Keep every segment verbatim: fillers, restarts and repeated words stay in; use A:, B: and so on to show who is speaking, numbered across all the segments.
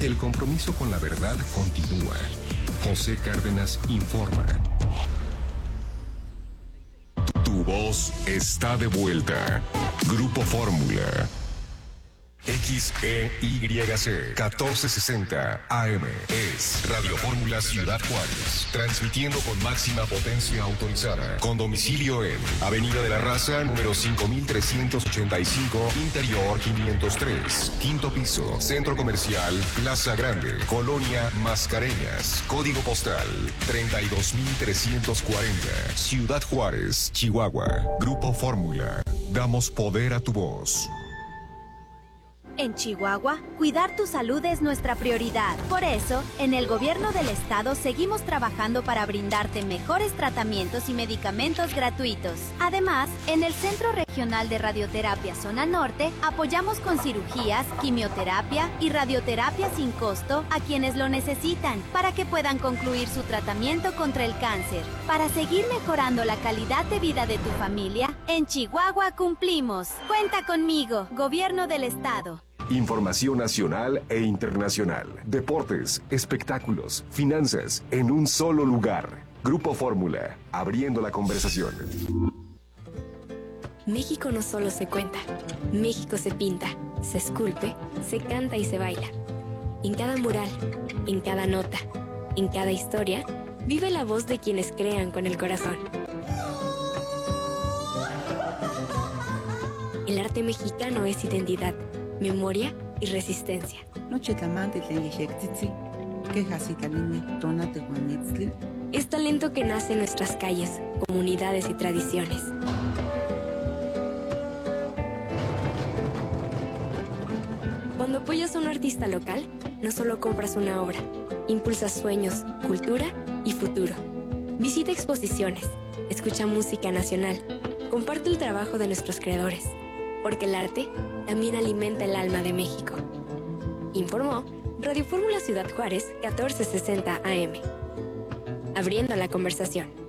A: El compromiso con la verdad continúa. José Cárdenas informa. Tu voz está de vuelta. Grupo Fórmula. X E Y C catorce sesenta A M es Radio Fórmula Ciudad Juárez, transmitiendo con máxima potencia autorizada, con domicilio en Avenida de la Raza, número cinco mil trescientos ochenta y cinco, Interior quinientos tres, quinto piso, Centro Comercial Plaza Grande, Colonia Mascareñas, código postal treinta y dos mil trescientos cuarenta, Ciudad Juárez, Chihuahua. Grupo Fórmula, damos poder a tu voz.
B: En Chihuahua, cuidar tu salud es nuestra prioridad. Por eso, en el gobierno del estado seguimos trabajando para brindarte mejores tratamientos y medicamentos gratuitos. Además, en el Centro Regional de Radioterapia Zona Norte, apoyamos con cirugías, quimioterapia y radioterapia sin costo a quienes lo necesitan para que puedan concluir su tratamiento contra el cáncer. Para seguir mejorando la calidad de vida de tu familia, en Chihuahua cumplimos. Cuenta conmigo, Gobierno del Estado.
C: Información nacional e internacional, deportes, espectáculos, finanzas, en un solo lugar. Grupo Fórmula, abriendo la conversación.
D: México no solo se cuenta, México se pinta, se esculpe, se canta y se baila. En cada mural, en cada nota, en cada historia, vive la voz de quienes crean con el corazón. El arte mexicano es identidad, memoria y resistencia. Es talento que nace en nuestras calles, comunidades y tradiciones. Cuando apoyas a un artista local, no solo compras una obra, impulsas sueños, cultura y futuro. Visita exposiciones, escucha música nacional, comparte el trabajo de nuestros creadores, porque el arte también alimenta el alma de México. Informó Radio Fórmula Ciudad Juárez, catorce sesenta A M. Abriendo la conversación.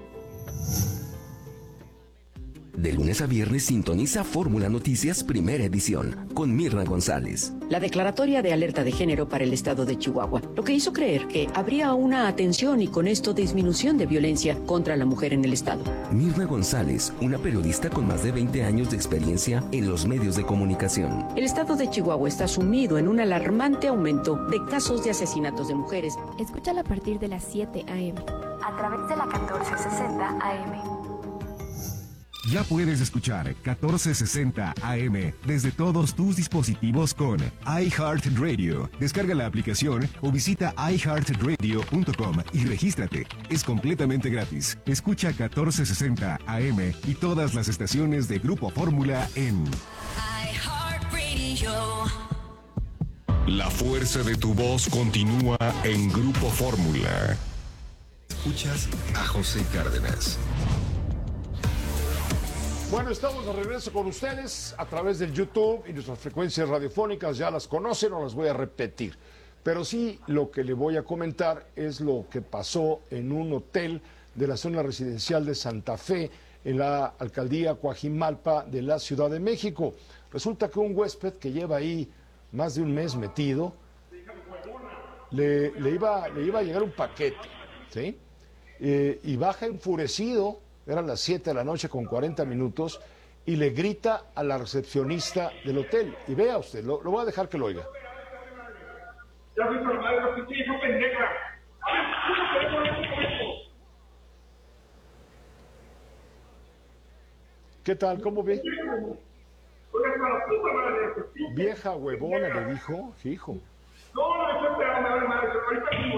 E: De lunes a viernes sintoniza Fórmula Noticias Primera Edición con Mirna González.
F: La declaratoria de alerta de género para el estado de Chihuahua, lo que hizo creer que habría una atención y con esto disminución de violencia contra la mujer en el estado.
E: Mirna González, una periodista con más de veinte años de experiencia en los medios de comunicación.
F: El estado de Chihuahua está sumido en un alarmante aumento de casos de asesinatos de mujeres.
D: Escúchala a partir de las siete A M a través de la catorce sesenta A M.
G: Ya puedes escuchar catorce sesenta A M desde todos tus dispositivos con iHeartRadio. Descarga la aplicación o visita i heart radio punto com y regístrate. Es completamente gratis. Escucha catorce sesenta A M y todas las estaciones de Grupo Fórmula en
A: iHeartRadio. La fuerza de tu voz continúa en Grupo Fórmula. Escuchas a José Cárdenas.
H: Bueno, estamos de regreso con ustedes a través del YouTube y nuestras frecuencias radiofónicas ya las conocen, no las voy a repetir. Pero sí, lo que le voy a comentar es lo que pasó en un hotel de la zona residencial de Santa Fe, en la alcaldía Coajimalpa de la Ciudad de México. Resulta que un huésped que lleva ahí más de un mes metido, le, le, iba, le iba a llegar un paquete, ¿sí? Eh, y baja enfurecido. Eran las siete de la noche con cuarenta minutos y le grita a la recepcionista del hotel. Y vea usted, lo, lo voy a dejar que lo oiga. ¿Qué tal? ¿Cómo ve? Vieja huevona, le dijo. Hijo. No, no, estoy esperando a ver, madre. Ahorita mismo.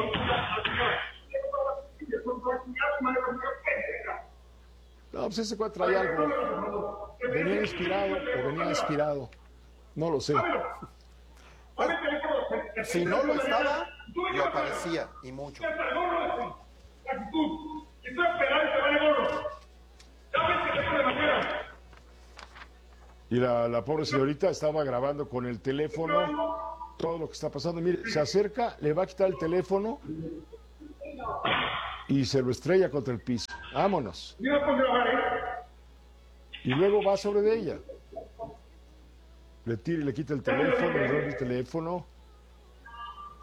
H: No, pues ese cuate traía algo. ¿Venía inspirado o venía inspirado? No lo sé.
I: Pues, si no lo estaba, lo parecía, y mucho.
H: Y la, la pobre señorita estaba grabando con el teléfono todo lo que está pasando. Mire, se acerca, le va a quitar el teléfono y se lo estrella contra el piso. Vámonos. Y luego va sobre de ella. Le tira y le quita el teléfono, le rompe el teléfono.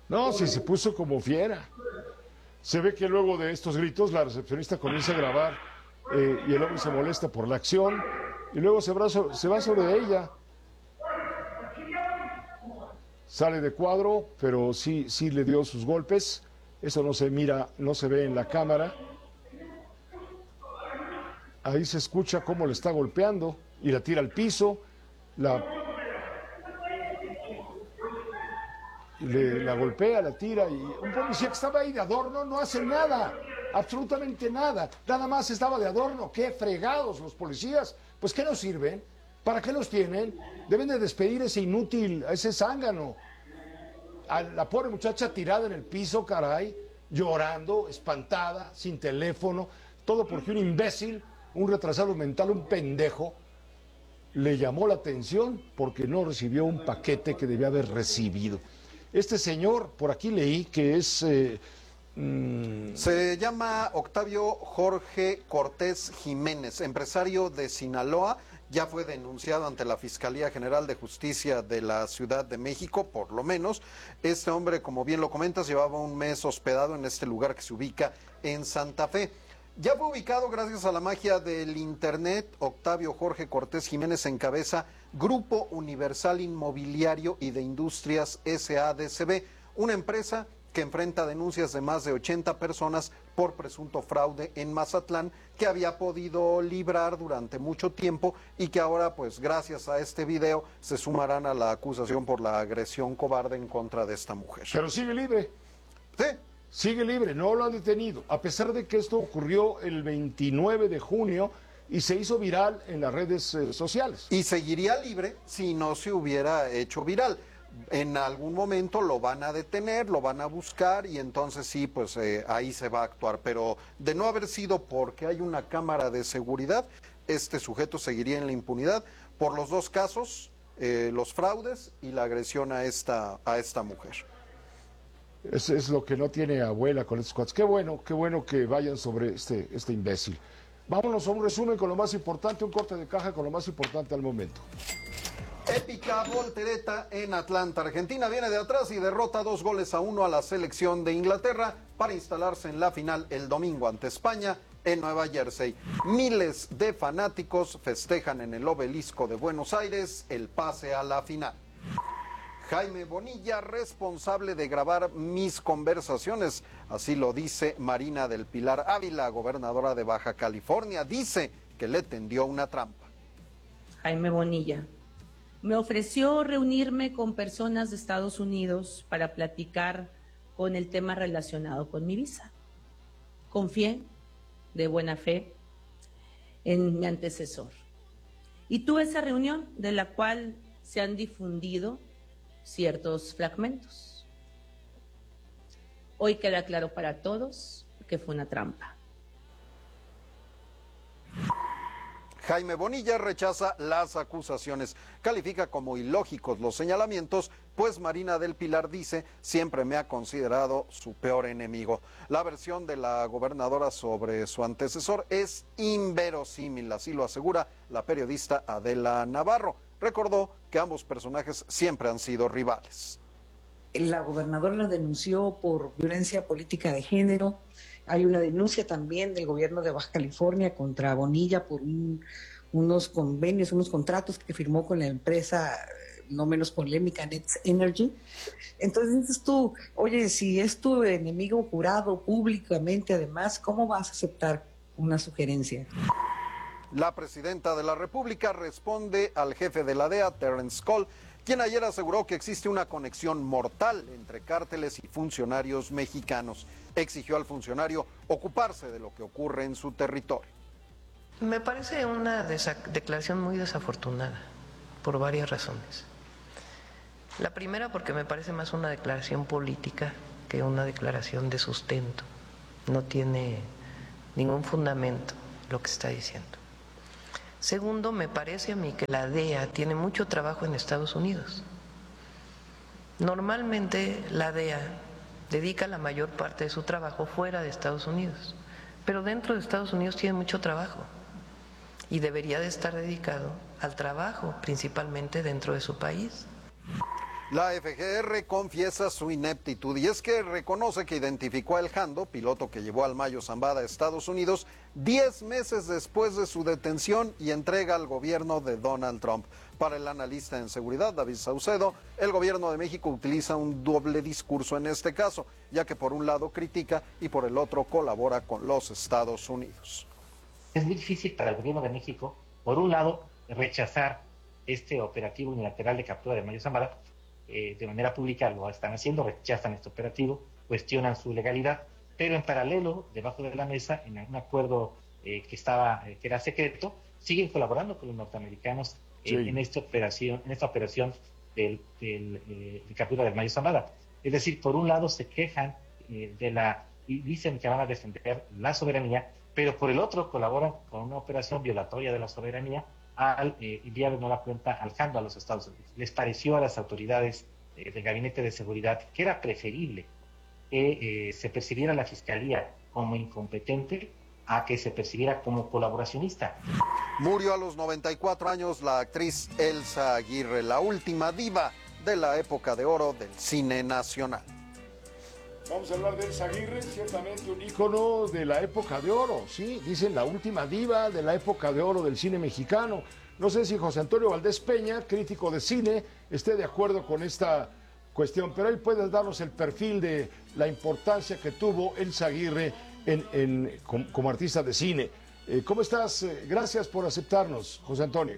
H: No, sí, se puso como fiera. Se ve que luego de estos gritos la recepcionista comienza a grabar eh, y el hombre se molesta por la acción y luego se va, so- se va sobre ella. Sale de cuadro, pero sí, sí le dio sus golpes. Eso no se mira, no se ve en la cámara. Ahí se escucha cómo le está golpeando y la tira al piso. La, le, la golpea, la tira y un policía que estaba ahí de adorno no hace nada, absolutamente nada. Nada más estaba de adorno. ¡Qué fregados los policías! Pues ¿qué nos sirven? ¿Para qué los tienen? Deben de despedir a ese inútil, a ese zángano. A la pobre muchacha tirada en el piso, caray, llorando, espantada, sin teléfono, todo porque un imbécil, un retrasado mental, un pendejo, le llamó la atención porque no recibió un paquete que debía haber recibido. Este señor, por aquí leí que es... Eh, mmm...
I: Se llama Octavio Jorge Cortés Jiménez, empresario de Sinaloa. Ya fue denunciado ante la Fiscalía General de Justicia de la Ciudad de México, por lo menos. Este hombre, como bien lo comentas, llevaba un mes hospedado en este lugar que se ubica en Santa Fe. Ya fue ubicado gracias a la magia del Internet. Octavio Jorge Cortés Jiménez encabeza Grupo Universal Inmobiliario y de Industrias S A D C B, una empresa que enfrenta denuncias de más de ochenta personas por presunto fraude en Mazatlán, que había podido librar durante mucho tiempo y que ahora, pues gracias a este video, se sumarán a la acusación por la agresión cobarde en contra de esta mujer.
H: Pero sigue libre.
I: Sí.
H: Sigue libre, no lo han detenido, a pesar de que esto ocurrió el veintinueve de junio y se hizo viral en las redes eh, sociales.
I: Y seguiría libre si no se hubiera hecho viral. En algún momento lo van a detener, lo van a buscar y entonces sí, pues eh, ahí se va a actuar. Pero de no haber sido porque hay una cámara de seguridad, este sujeto seguiría en la impunidad por los dos casos, eh, los fraudes y la agresión a esta, a esta mujer.
H: Es, es lo que no tiene abuela con estos cuates. Qué bueno, qué bueno que vayan sobre este, este imbécil. Vámonos a un resumen con lo más importante, un corte de caja con lo más importante al momento.
I: Épica voltereta en Atlanta. Argentina viene de atrás y derrota dos goles a uno a la selección de Inglaterra para instalarse en la final el domingo ante España en Nueva Jersey. Miles de fanáticos festejan en el Obelisco de Buenos Aires el pase a la final. Jaime Bonilla, responsable de grabar mis conversaciones, así lo dice Marina del Pilar Ávila, gobernadora de Baja California, dice que le tendió una trampa.
J: Jaime Bonilla me ofreció reunirme con personas de Estados Unidos para platicar con el tema relacionado con mi visa. Confié de buena fe en mi antecesor y tuve esa reunión de la cual se han difundido ciertos fragmentos. Hoy queda claro para todos que fue una trampa.
I: Jaime Bonilla rechaza las acusaciones, califica como ilógicos los señalamientos, pues Marina del Pilar dice, siempre me ha considerado su peor enemigo. La versión de la gobernadora sobre su antecesor es inverosímil, así lo asegura la periodista Adela Navarro. Recordó que ambos personajes siempre han sido rivales.
K: La gobernadora la denunció por violencia política de género. Hay una denuncia también del gobierno de Baja California contra Bonilla por un, unos convenios, unos contratos que firmó con la empresa no menos polémica, Next Energy. Entonces dices tú, oye, si es tu enemigo jurado públicamente, además, ¿cómo vas a aceptar una sugerencia?
I: La presidenta de la República responde al jefe de la D E A, Terence Cole, quien ayer aseguró que existe una conexión mortal entre cárteles y funcionarios mexicanos. Exigió al funcionario ocuparse de lo que ocurre en su territorio.
L: Me parece una declaración muy desafortunada, por varias razones. La primera, porque me parece más una declaración política que una declaración de sustento. No tiene ningún fundamento lo que está diciendo. Segundo, me parece a mí que la D E A tiene mucho trabajo en Estados Unidos. Normalmente la D E A dedica la mayor parte de su trabajo fuera de Estados Unidos, pero dentro de Estados Unidos tiene mucho trabajo y debería de estar dedicado al trabajo, principalmente dentro de su país.
I: La F G R confiesa su ineptitud y es que reconoce que identificó a El Jando, piloto que llevó al Mayo Zambada a Estados Unidos, diez meses después de su detención y entrega al gobierno de Donald Trump. Para el analista en seguridad, David Saucedo, el gobierno de México utiliza un doble discurso en este caso, ya que por un lado critica y por el otro colabora con los Estados Unidos.
M: Es muy difícil para el gobierno de México, por un lado, rechazar este operativo unilateral de captura de Mayo Zambada. Eh, de manera pública lo están haciendo, rechazan este operativo, cuestionan su legalidad, pero en paralelo, debajo de la mesa, en un acuerdo eh, que estaba eh, que era secreto, siguen colaborando con los norteamericanos eh, sí. en esta operación, en esta operación del, del, eh, de captura del Mayo Zambada. Es decir, por un lado se quejan eh, de la y dicen que van a defender la soberanía, pero por el otro colaboran con una operación violatoria de la soberanía al eh, enviar de nueva cuenta al Jando a los Estados Unidos. Les pareció a las autoridades eh, del Gabinete de Seguridad que era preferible que eh, se percibiera la Fiscalía como incompetente a que se percibiera como colaboracionista.
I: Murió a los noventa y cuatro años la actriz Elsa Aguirre, la última diva de la época de oro del cine nacional.
H: Vamos a hablar de Elsa Aguirre, ciertamente un ícono de la época de oro, sí, dicen la última diva de la época de oro del cine mexicano. No sé si José Antonio Valdés Peña, crítico de cine, esté de acuerdo con esta cuestión, pero él puede darnos el perfil de la importancia que tuvo Elsa Aguirre en, en, como, como artista de cine. Eh, ¿Cómo estás? Gracias por aceptarnos, José Antonio.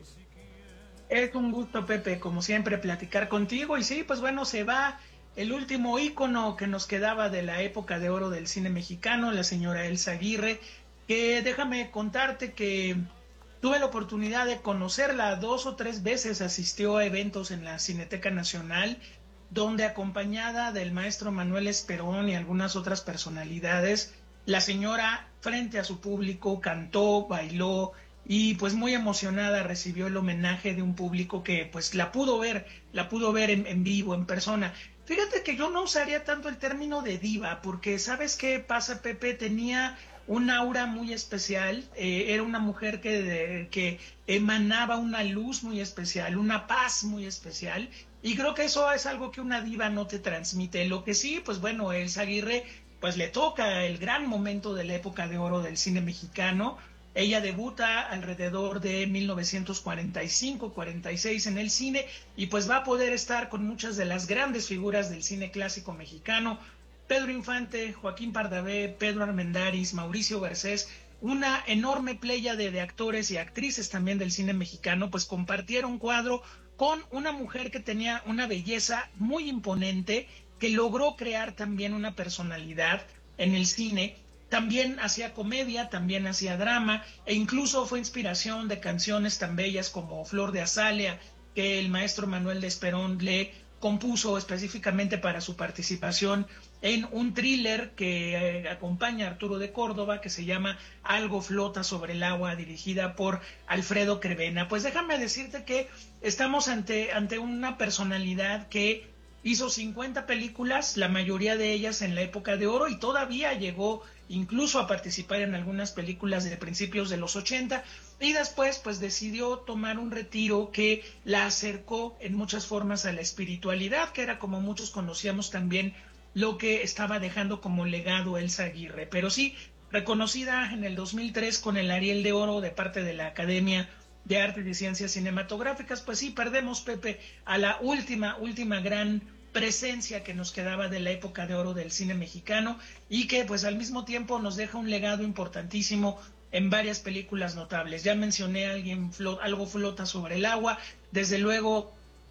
N: Es un gusto, Pepe, como siempre, platicar contigo. Y sí, pues bueno, se va el último ícono que nos quedaba de la época de oro del cine mexicano, la señora Elsa Aguirre, que déjame contarte que tuve la oportunidad de conocerla dos o tres veces, asistió a eventos en la Cineteca Nacional, donde acompañada del maestro Manuel Esperón y algunas otras personalidades, la señora frente a su público cantó, bailó y pues muy emocionada recibió el homenaje de un público que pues la pudo ver, la pudo ver en, en vivo, en persona. Fíjate que yo no usaría tanto el término de diva, porque ¿sabes qué pasa, Pepe? Tenía un aura muy especial, eh, era una mujer que, de, que emanaba una luz muy especial, una paz muy especial, y creo que eso es algo que una diva no te transmite. Lo que sí, pues bueno, Elsa Aguirre, pues le toca el gran momento de la época de oro del cine mexicano. Ella debuta alrededor de mil novecientos cuarenta y cinco, cuarenta y seis en el cine y pues va a poder estar con muchas de las grandes figuras del cine clásico mexicano. Pedro Infante, Joaquín Pardavé, Pedro Armendáriz, Mauricio Garcés, una enorme pléyade de actores y actrices también del cine mexicano, pues compartieron cuadro con una mujer que tenía una belleza muy imponente, que logró crear también una personalidad en el cine. También hacía comedia, también hacía drama e incluso fue inspiración de canciones tan bellas como Flor de Azalea, que el maestro Manuel de Esperón le compuso específicamente para su participación en un thriller que eh, acompaña a Arturo de Córdoba, que se llama Algo flota sobre el agua, dirigida por Alfredo Crevena. Pues déjame decirte que estamos ante, ante una personalidad que hizo cincuenta películas, la mayoría de ellas en la época de oro, y todavía llegó incluso a participar en algunas películas de principios de los ochenta, y después pues decidió tomar un retiro que la acercó en muchas formas a la espiritualidad, que era como muchos conocíamos también lo que estaba dejando como legado Elsa Aguirre. Pero sí, reconocida en el dos mil tres con el Ariel de Oro de parte de la Academia de Artes y Ciencias Cinematográficas, pues sí, perdemos, Pepe, a la última, última gran presencia que nos quedaba de la época de oro del cine mexicano y que pues al mismo tiempo nos deja un legado importantísimo en varias películas notables. Ya mencioné alguien flot, algo flota sobre el agua, desde luego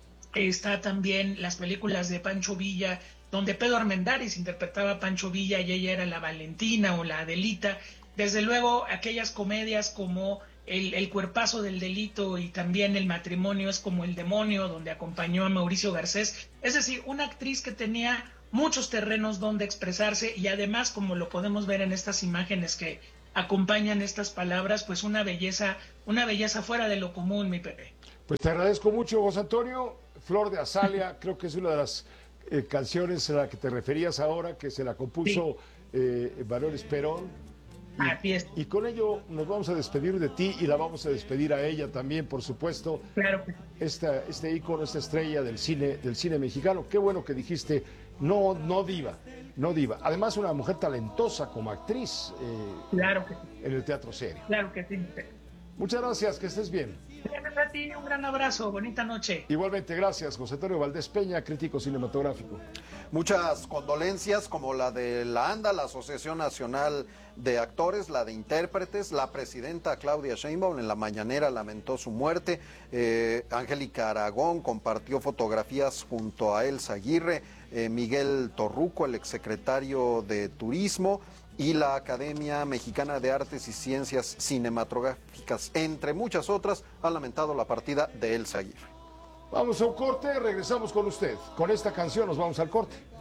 N: está también las películas de Pancho Villa, donde Pedro Armendáriz interpretaba a Pancho Villa y ella era la Valentina o la Adelita. Desde luego aquellas comedias como El, el cuerpazo del delito y también El matrimonio es como el demonio, donde acompañó a Mauricio Garcés. Es decir, una actriz que tenía muchos terrenos donde expresarse y además, como lo podemos ver en estas imágenes que acompañan estas palabras, pues una belleza, una belleza fuera de lo común, mi Pepe.
H: Pues te agradezco mucho, José Antonio. Flor de Azalea, creo que es una de las eh, canciones a la que te referías ahora, que se la compuso sí. eh, Manuel Esperón.
N: Así es.
H: Y con ello nos vamos a despedir de ti y la vamos a despedir a ella también, por supuesto.
N: Claro.
H: Esta, este ícono, esta estrella del cine, del cine mexicano. Qué bueno que dijiste, no, no diva, no diva. Además, una mujer talentosa como actriz. Eh,
N: claro que sí.
H: En el teatro serio.
N: Claro que sí.
H: Muchas gracias, que estés bien.
N: Gracias a ti, un gran abrazo, bonita noche.
H: Igualmente, gracias, José Antonio Valdés Peña, crítico cinematográfico.
I: Muchas condolencias, como la de la ANDA, la Asociación Nacional de Actores, la de Intérpretes, la presidenta Claudia Sheinbaum en la mañanera lamentó su muerte, eh, Angélica Aragón compartió fotografías junto a Elsa Aguirre, eh, Miguel Torruco, el exsecretario de Turismo, y la Academia Mexicana de Artes y Ciencias Cinematográficas, entre muchas otras, ha lamentado la partida de Elsa Aguirre.
H: Vamos a un corte, regresamos con usted. Con esta canción nos vamos al corte.